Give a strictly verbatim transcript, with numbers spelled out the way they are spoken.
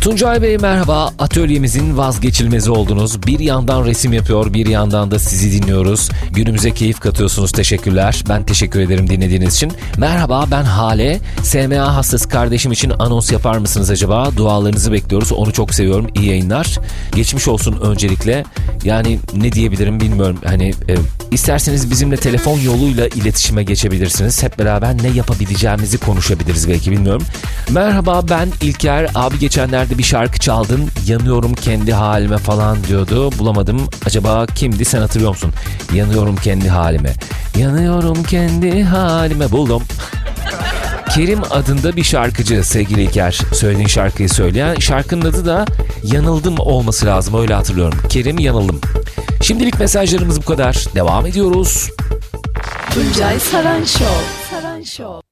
Tuncay Bey merhaba, atölyemizin vazgeçilmezi oldunuz. Bir yandan resim yapıyor, bir yandan da sizi dinliyoruz. Günümüze keyif katıyorsunuz, teşekkürler. Ben teşekkür ederim dinlediğiniz için. Merhaba, ben Hale. S M A hastası kardeşim için anons yapar mısınız acaba? Dualarınızı bekliyoruz, onu çok seviyorum. İyi yayınlar. Geçmiş olsun öncelikle. Yani ne diyebilirim bilmiyorum. Hani e, isterseniz bizimle telefon yoluyla iletişime geçebilirsiniz. Hep beraber ne yapabileceğimizi konuşabiliriz belki, bilmiyorum. Merhaba, ben İlker. Abi geçenlerde bir şarkı çaldın. Yanıyorum kendi halime falan diyordu. Bulamadım. Acaba kimdi, sen hatırlıyor musun? Yanıyorum kendi halime. Yanıyorum kendi halime. Buldum. Kerim adında bir şarkıcı sevgili İlker. Söylediğin şarkıyı söyleyen. Şarkının adı da Yanıldım olması lazım. Öyle hatırlıyorum. Kerim Yanıldım. Şimdilik mesajlarımız bu kadar. Devam ediyoruz. Tuncay Saran Show. Saran Show.